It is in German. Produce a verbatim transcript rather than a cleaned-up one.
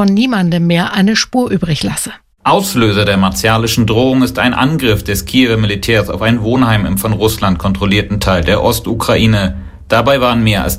von niemandem mehr eine Spur übrig lasse. Auslöser der martialischen Drohung ist ein Angriff des Kiewer Militärs auf ein Wohnheim im von Russland kontrollierten Teil der Ostukraine. Dabei waren mehr als